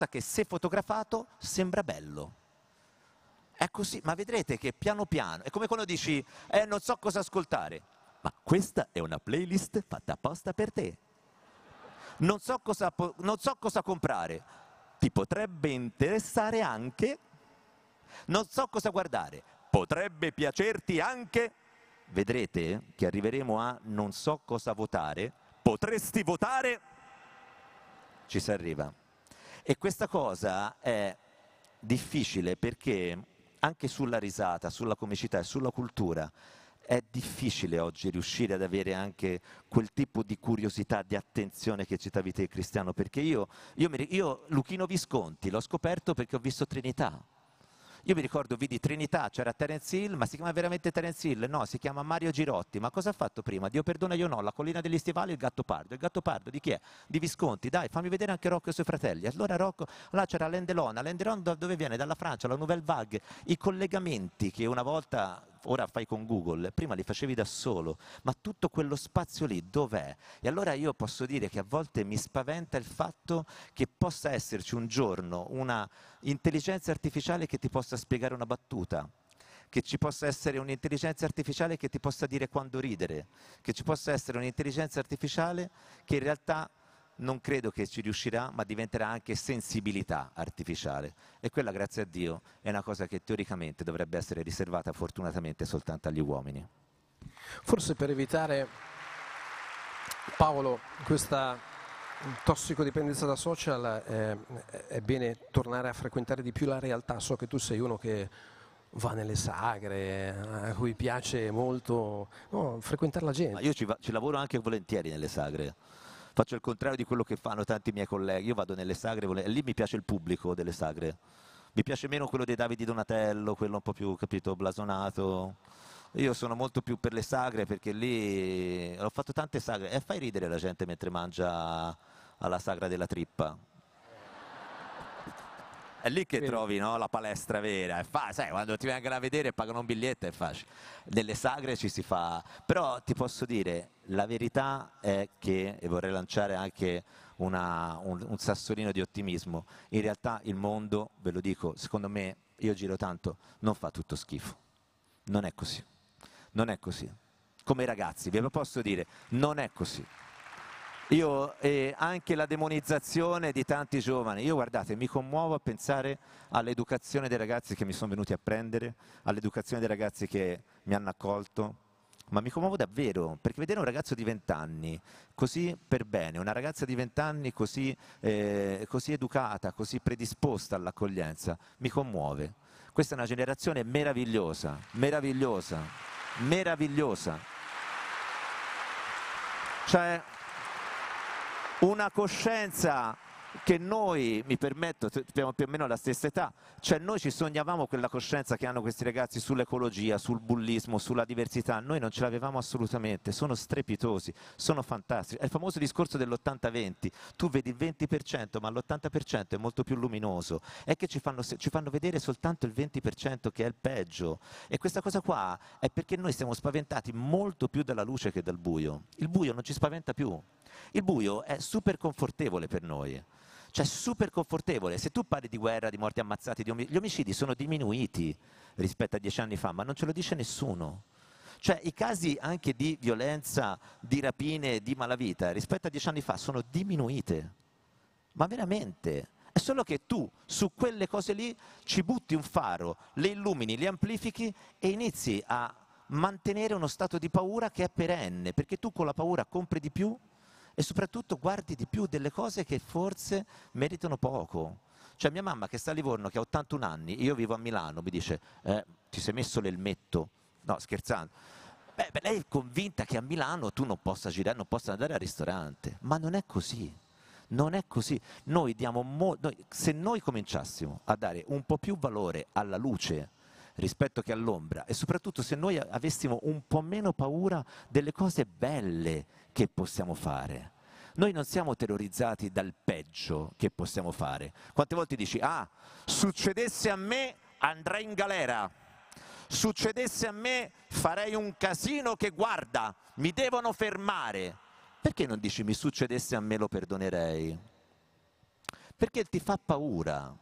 che se fotografato sembra bello. È così, ma vedrete che piano piano, è come quando dici, non so cosa ascoltare, ma questa è una playlist fatta apposta per te. Non so cosa comprare, ti potrebbe interessare anche, non so cosa guardare, potrebbe piacerti anche, vedrete che arriveremo a non so cosa votare, potresti votare, ci si arriva. E questa cosa è difficile perché anche sulla risata, sulla comicità e sulla cultura è difficile oggi riuscire ad avere anche quel tipo di curiosità, di attenzione che citavi te, Cristiano, perché io Luchino Visconti l'ho scoperto perché ho visto Trinità. Io mi ricordo, vidi Trinità, c'era Terence Hill, ma si chiama veramente Terence Hill? No, si chiama Mario Girotti. Ma cosa ha fatto prima? Dio perdona, io no, La collina degli stivali e Il gatto pardo. Il gatto pardo di chi è? Di Visconti. Dai, fammi vedere anche Rocco e i suoi fratelli. Allora Rocco, là c'era Alain Delon. Alain Delon da dove viene? Dalla Francia, la Nouvelle Vague. I collegamenti che una volta, ora fai con Google, prima li facevi da solo, ma tutto quello spazio lì dov'è? E allora io posso dire che a volte mi spaventa il fatto che possa esserci un giorno una intelligenza artificiale che ti possa spiegare una battuta, che ci possa essere un'intelligenza artificiale che ti possa dire quando ridere, che ci possa essere un'intelligenza artificiale che in realtà non credo che ci riuscirà, ma diventerà anche sensibilità artificiale. E quella, grazie a Dio, è una cosa che teoricamente dovrebbe essere riservata fortunatamente soltanto agli uomini. Forse per evitare, Paolo, questa tossicodipendenza da social è bene tornare a frequentare di più la realtà. So che tu sei uno che va nelle sagre, a cui piace molto frequentare la gente. Ma io ci lavoro anche volentieri nelle sagre. Faccio il contrario di quello che fanno tanti miei colleghi. Io vado nelle sagre, e lì mi piace il pubblico delle sagre. Mi piace meno quello dei Davide Donatello, quello un po' più, capito, blasonato. Io sono molto più per le sagre perché lì ho fatto tante sagre e fai ridere la gente mentre mangia alla sagra della trippa. È lì che trovi, no, la palestra vera, sai, quando ti vengono a vedere e pagano un biglietto è facile. Nelle sagre ci si fa, però ti posso dire, la verità è che, e vorrei lanciare anche un sassolino di ottimismo, in realtà il mondo, ve lo dico, secondo me, io giro tanto, non fa tutto schifo. Non è così. Non è così. Come i ragazzi, ve lo posso dire, non è così. Io anche la demonizzazione di tanti giovani, io guardate, mi commuovo a pensare all'educazione dei ragazzi che mi sono venuti a prendere, all'educazione dei ragazzi che mi hanno accolto, ma mi commuovo davvero, perché vedere un ragazzo di 20 anni così per bene, una ragazza di 20 anni così educata, così predisposta all'accoglienza, mi commuove. Questa è una generazione meravigliosa, meravigliosa, meravigliosa. Cioè, una coscienza che noi, mi permetto, abbiamo più o meno la stessa età, cioè noi ci sognavamo quella coscienza che hanno questi ragazzi sull'ecologia, sul bullismo, sulla diversità, noi non ce l'avevamo assolutamente, sono strepitosi, sono fantastici. È il famoso discorso dell'80-20, tu vedi il 20% ma l'80% è molto più luminoso, è che ci fanno vedere soltanto il 20% che è il peggio, e questa cosa qua è perché noi siamo spaventati molto più dalla luce che dal buio. Il buio non ci spaventa più, il buio è super confortevole per noi. Cioè super confortevole, se tu parli di guerra, di morti ammazzati, gli omicidi sono diminuiti rispetto a 10 anni fa, ma non ce lo dice nessuno. Cioè i casi anche di violenza, di rapine, di malavita rispetto a 10 anni fa sono diminuite, ma veramente. È solo che tu su quelle cose lì ci butti un faro, le illumini, le amplifichi e inizi a mantenere uno stato di paura che è perenne, perché tu con la paura compri di più e soprattutto guardi di più delle cose che forse meritano poco. Cioè mia mamma che sta a Livorno, che ha 81 anni, io vivo a Milano, mi dice, ti sei messo l'elmetto? No, scherzando. Beh, lei è convinta che a Milano tu non possa girare, non possa andare al ristorante, ma non è così. Non è così. Se noi cominciassimo a dare un po' più valore alla luce rispetto che all'ombra, e soprattutto se noi avessimo un po' meno paura delle cose belle che possiamo fare. Noi non siamo terrorizzati dal peggio che possiamo fare. Quante volte dici, succedesse a me andrei in galera, succedesse a me farei un casino che guarda, mi devono fermare. Perché non dici mi succedesse a me lo perdonerei? Perché ti fa paura.